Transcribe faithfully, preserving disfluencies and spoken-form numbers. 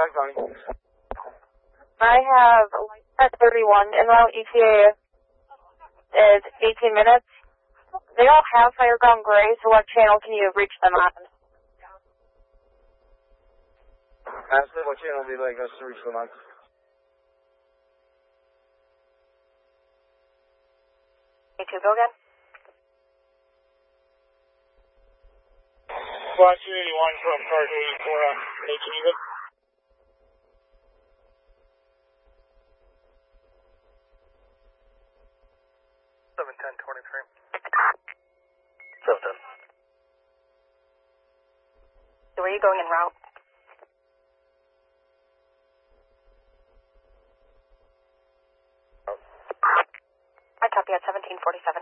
five, Tony. I have at thirty-one, en route E T A is eighteen minutes. They don't have Fireground Gray, so what channel can you reach them on? Ask them what channel they'd like us to reach them on. Me too, go again. Squad two eighty-one from car two eighty-four, uh, can you go? seven ten twenty-three. seven ten. So where are you going en route? I copy at seventeen forty-seven.